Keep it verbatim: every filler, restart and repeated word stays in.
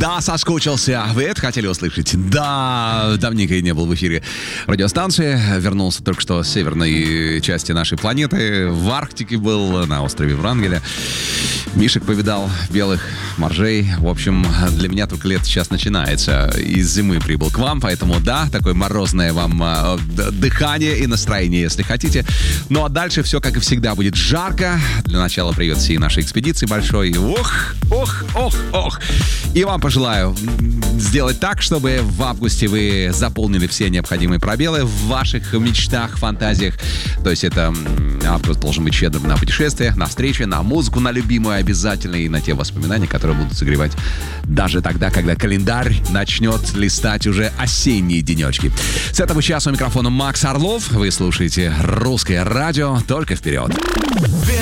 Да, соскучился. Вы это хотели услышать? Да, давненько я не был в эфире радиостанции. Вернулся только что с северной части нашей планеты. В Арктике был, на острове Врангеля. Мишек повидал, белых моржей. В общем, для меня только лето сейчас начинается. Из зимы прибыл к вам, поэтому да, такое морозное вам э, дыхание и настроение, если хотите. Ну а дальше все, как и всегда, будет жарко. Для начала привет всей нашей экспедиции большой. Ох, ох, ох, ох. И вам пожелаю сделать так, чтобы в августе вы заполнили все необходимые пробелы в ваших мечтах, фантазиях. То есть это август должен быть щедрым на путешествия, на встречи, на музыку, на любимую обязательно и на те воспоминания, которые будут согревать даже тогда, когда календарь начнет листать уже осенние денечки. С этого часа у микрофона Макс Орлов. Вы слушаете «Русское радио». Только вперед!